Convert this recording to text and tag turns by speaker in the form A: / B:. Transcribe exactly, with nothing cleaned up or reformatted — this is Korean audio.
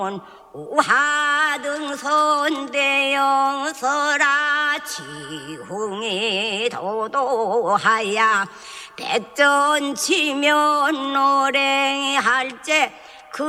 A: 우하등선 대영서라 지흥이 도도하야 백전 치면 노래할 때